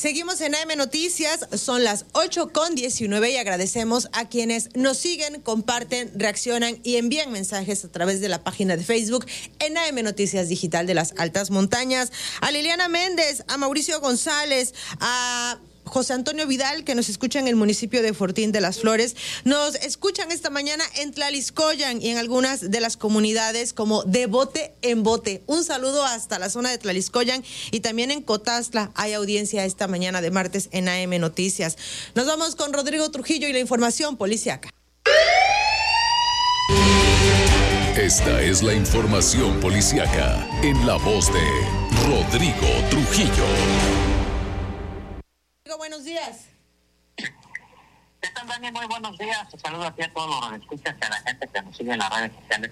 Seguimos en AM Noticias, son las 8:19 y agradecemos a quienes nos siguen, comparten, reaccionan y envían mensajes a través de la página de Facebook en AM Noticias Digital de las Altas Montañas. A Liliana Méndez, a Mauricio González, a José Antonio Vidal, que nos escucha en el municipio de Fortín de las Flores. Nos escuchan esta mañana en Tlaliscoyan y en algunas de las comunidades como de bote en bote. Un saludo hasta la zona de Tlaliscoyan y también en Cotazla hay audiencia esta mañana de martes en AM Noticias. Nos vamos con Rodrigo Trujillo y la información policíaca. Esta es la información policíaca en la voz de Rodrigo Trujillo. Buenos días. ¿Qué tal, Dani? Muy buenos días. Saludo aquí a todos los que escuchan y a la gente que nos sigue en las redes sociales.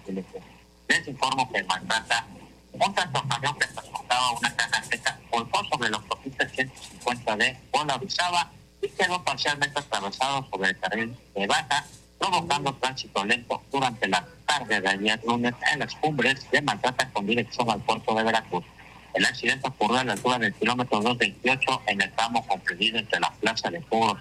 Les informo que en Maltrata, un tractorcamión que transportaba una caja seca volcó sobre la autopista 150 de Puebla Orizaba y quedó parcialmente atravesado sobre el carril de baja, provocando tránsito lento durante la tarde de ayer lunes en las cumbres de Maltrata con dirección al puerto de Veracruz. El accidente ocurrió a la altura del kilómetro 228 en el tramo comprendido entre la plaza de Foro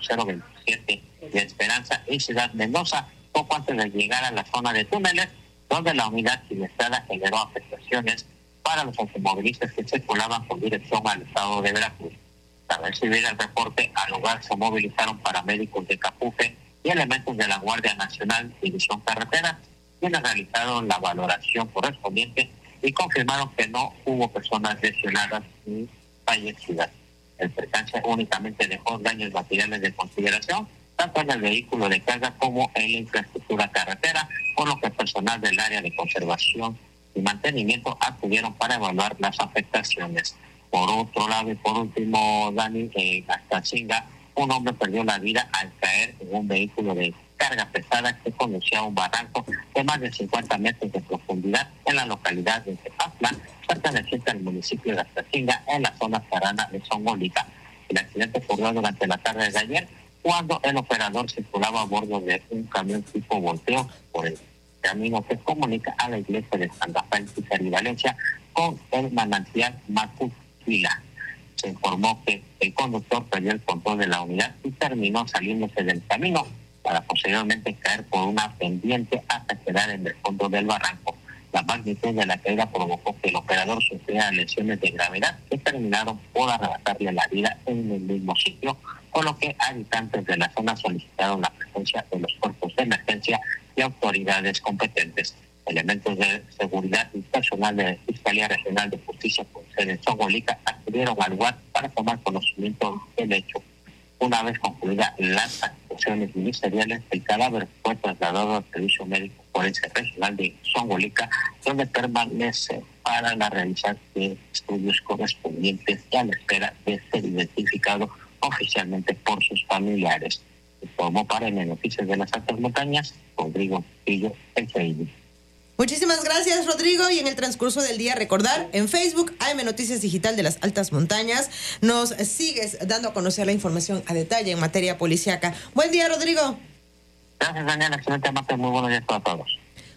027 de Esperanza y Ciudad Mendoza, poco antes de llegar a la zona de túneles, donde la unidad siniestrada generó afectaciones para los automovilistas que circulaban con dirección al estado de Veracruz. Para recibir el reporte, al lugar se movilizaron paramédicos de Capuje y elementos de la Guardia Nacional División Carretera, quienes realizaron la valoración correspondiente y confirmaron que no hubo personas lesionadas ni fallecidas. El percance únicamente dejó daños materiales de consideración, tanto en el vehículo de carga como en la infraestructura carretera, por lo que el personal del área de conservación y mantenimiento acudieron para evaluar las afectaciones. Por otro lado y por último, Dani, en Astacinga, un hombre perdió la vida al caer en un vehículo de carga pesada que conducía a un barranco de más de 50 metros de profundidad en la localidad de Tepazla, perteneciente al municipio de Astacinga, en la zona serrana de Zongolica. El accidente ocurrió durante la tarde de ayer, cuando el operador circulaba a bordo de un camión tipo volteo por el camino que comunica a la iglesia de San Rafael y Valencia con el manantial Macuquila. Se informó que el conductor perdió el control de la unidad y terminó saliéndose del camino para posteriormente caer por una pendiente hasta quedar en el fondo del barranco. La magnitud de la caída provocó que el operador sufriera lesiones de gravedad que terminaron por arrebatarle la vida en el mismo sitio, por lo que habitantes de la zona solicitaron la presencia de los cuerpos de emergencia y autoridades competentes. Elementos de seguridad y personal de la Fiscalía Regional de Justicia con sede en Zongolica acudieron al lugar para tomar conocimiento del hecho. Una vez concluidas las actuaciones ministeriales, el cadáver fue trasladado al Servicio Médico Forense Regional de Zongolica, donde permanece para la realización de estudios correspondientes y a la espera de ser identificado oficialmente por sus familiares. Informó para AM Noticias de las Altas Montañas, Rodrigo Trujillo, el Facebook. Muchísimas gracias, Rodrigo. Y en el transcurso del día, recordar, en Facebook, AM Noticias Digital de las Altas Montañas, nos sigues dando a conocer la información a detalle en materia policíaca. Buen día, Rodrigo. Gracias, Daniel. Excelente martes. Muy buenos días para todos.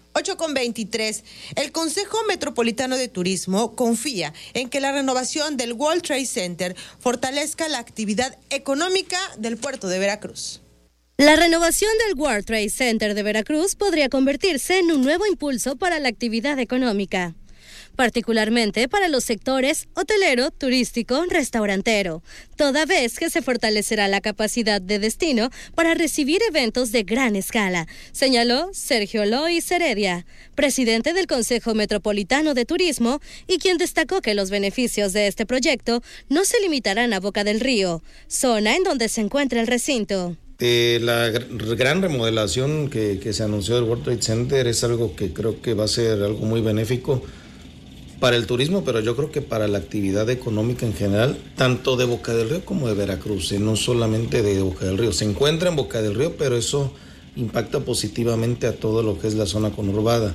8:23. El Consejo Metropolitano de Turismo confía en que la renovación del World Trade Center fortalezca la actividad económica del puerto de Veracruz. La renovación del World Trade Center de Veracruz podría convertirse en un nuevo impulso para la actividad económica, particularmente para los sectores hotelero, turístico, restaurantero, toda vez que se fortalecerá la capacidad de destino para recibir eventos de gran escala, señaló Sergio Lois Heredia, presidente del Consejo Metropolitano de Turismo, y quien destacó que los beneficios de este proyecto no se limitarán a Boca del Río, zona en donde se encuentra el recinto. La gran remodelación que se anunció del World Trade Center es algo que creo que va a ser algo muy benéfico para el turismo, pero yo creo que para la actividad económica en general, tanto de Boca del Río como de Veracruz, no solamente de Boca del Río. Se encuentra en Boca del Río, pero eso impacta positivamente a todo lo que es la zona conurbada.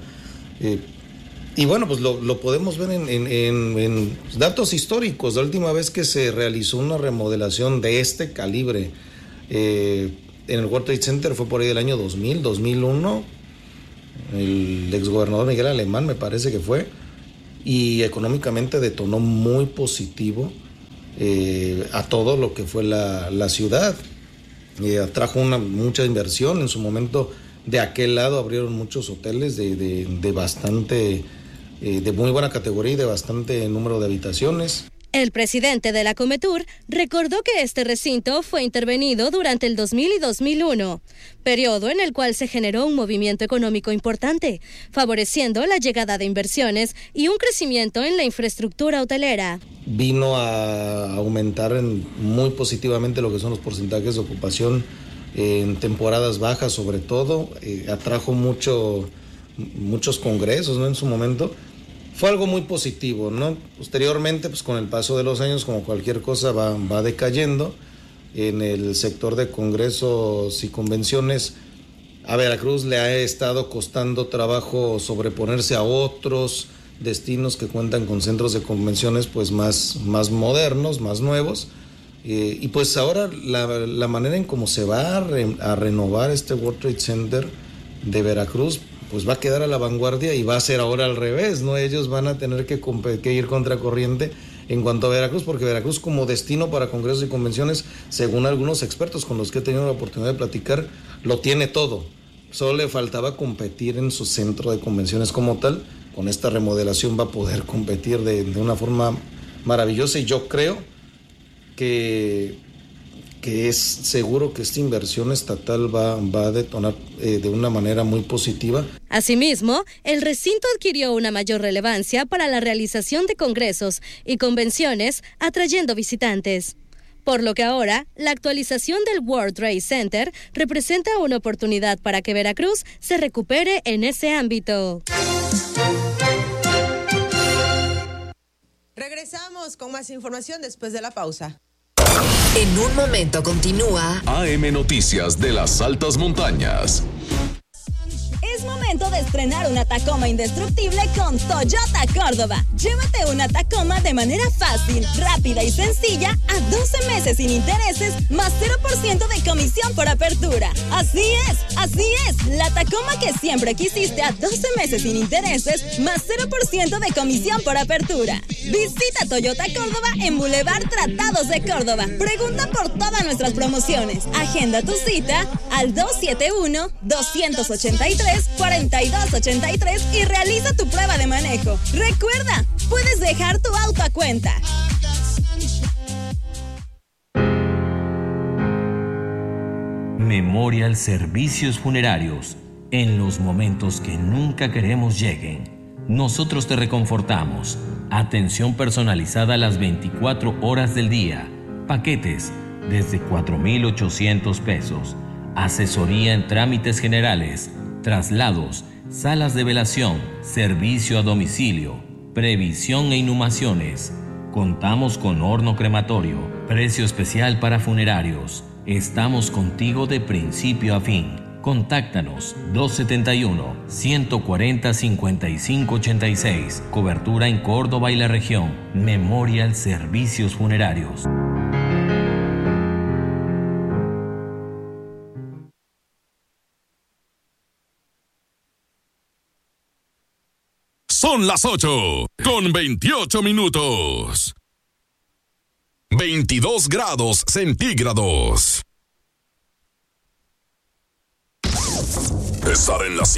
Y bueno, pues lo podemos ver en datos históricos. La última vez que se realizó una remodelación de este calibre en el World Trade Center fue por ahí del año 2000, 2001. El exgobernador Miguel Alemán me parece que fue, y económicamente detonó muy positivo a todo lo que fue la ciudad. Atrajo mucha inversión en su momento. De aquel lado abrieron muchos hoteles de bastante, de muy buena categoría y de bastante número de habitaciones. El presidente de la Cometur recordó que este recinto fue intervenido durante el 2000 y 2001, periodo en el cual se generó un movimiento económico importante, favoreciendo la llegada de inversiones y un crecimiento en la infraestructura hotelera. Vino a aumentar muy positivamente lo que son los porcentajes de ocupación en temporadas bajas, sobre todo. Atrajo muchos congresos, ¿no? En su momento. Fue algo muy positivo, ¿no? Posteriormente, pues con el paso de los años, como cualquier cosa, va decayendo. En el sector de congresos y convenciones, a Veracruz le ha estado costando trabajo sobreponerse a otros destinos que cuentan con centros de convenciones pues más modernos, más nuevos. Y pues ahora la manera en cómo se va a renovar este World Trade Center de Veracruz, pues va a quedar a la vanguardia y va a ser ahora al revés, ¿no? Ellos van a tener que ir contracorriente en cuanto a Veracruz, porque Veracruz como destino para congresos y convenciones, según algunos expertos con los que he tenido la oportunidad de platicar, lo tiene todo. Solo le faltaba competir en su centro de convenciones como tal. Con esta remodelación va a poder competir de una forma maravillosa, y yo creo que es seguro que esta inversión estatal va a detonar de una manera muy positiva. Asimismo, el recinto adquirió una mayor relevancia para la realización de congresos y convenciones, atrayendo visitantes. Por lo que ahora, la actualización del World Trade Center representa una oportunidad para que Veracruz se recupere en ese ámbito. Regresamos con más información después de la pausa. En un momento continúa AM Noticias de las Altas Montañas. Es momento de estrenar una Tacoma indestructible con Toyota Córdoba. Llévate una Tacoma de manera fácil, rápida y sencilla a 12 meses sin intereses, más 0% de comisión por apertura. Así es, la Tacoma que siempre quisiste a 12 meses sin intereses, más 0% de comisión por apertura. Visita Toyota Córdoba en Boulevard Tratados de Córdoba. Pregunta por todas nuestras promociones. Agenda tu cita al 271-283-4283 y realiza tu prueba de manejo. Recuerda, puedes dejar tu auto a cuenta. Memorial Servicios Funerarios. En los momentos que nunca queremos lleguen, nosotros te reconfortamos. Atención personalizada a las 24 horas del día. Paquetes desde 4,800 pesos. Asesoría en trámites generales, traslados, salas de velación, servicio a domicilio, previsión e inhumaciones. Contamos con horno crematorio, precio especial para funerarios. Estamos contigo de principio a fin. Contáctanos 271-140-5586. Cobertura en Córdoba y la región. Memorial Servicios Funerarios. Son las 8:28. 22 grados centígrados. Estar en la